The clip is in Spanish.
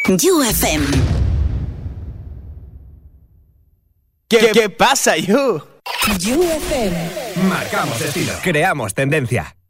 You FM. ¿Qué pasa, You? You FM. Marcamos estilo. Creamos tendencia.